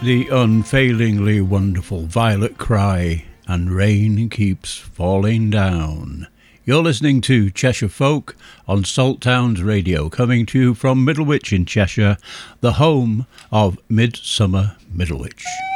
The unfailingly wonderful Violet Cry, and rain keeps falling down. You're listening to Cheshire Folk on Saltowns Radio, coming to you from Middlewich in Cheshire, the home of Midsummer Middlewich.